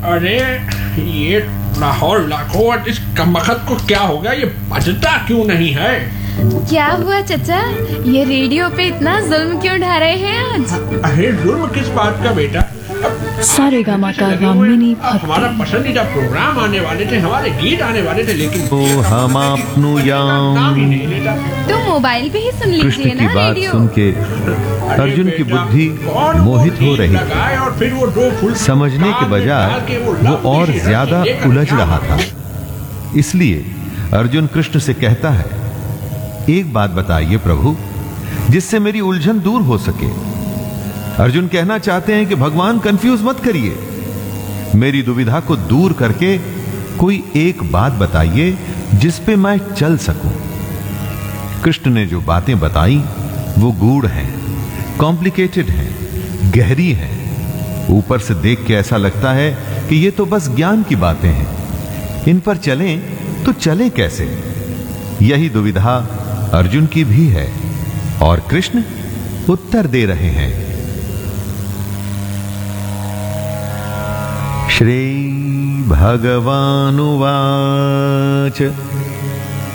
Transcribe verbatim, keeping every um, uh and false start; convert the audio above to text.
अरे ये लाहौर लाखों इस कमबख्त को क्या हो गया, ये बजता क्यों नहीं है? क्या हुआ चचा, ये रेडियो पे इतना जुल्म क्यों ढा रहे हैं आज? अरे जुल्म किस बात का बेटा? सारेगामा का गामिनी हमारा पसंदीदा प्रोग्राम आने वाले थे, हमारे गीत आने वाले थे, लेकिन तो हम आपनुयाम नाम ही नहीं लेता। तो मोबाइल पे ही सुन कृष्ण लीजिए की ना बात रेडियो। सुन के अरे अर्जुन की बेटा, बुद्धि कौन मोहित वो हो रही गीत लगाए और फिर वो दो फूल समझने के कान में बजाय डाल के वो वो लंबी और सी रस्सी ज्यादा लेकर उलझ क्या रहा था। मांगे? इसलिए अर्जुन कृष्ण से कहता है, एक बात बताइए प्रभु, जिससे मेरी उलझन दूर हो सके। अर्जुन कहना चाहते हैं कि भगवान कंफ्यूज मत करिए, मेरी दुविधा को दूर करके कोई एक बात बताइए जिस पे मैं चल सकूं। कृष्ण ने जो बातें बताई वो गूढ़ हैं, कॉम्प्लिकेटेड हैं, गहरी हैं। ऊपर से देख के ऐसा लगता है कि ये तो बस ज्ञान की बातें हैं, इन पर चलें तो चलें कैसे? यही दुविधा अर्जुन की भी है और कृष्ण उत्तर दे रहे हैं। श्री भगवानुवाच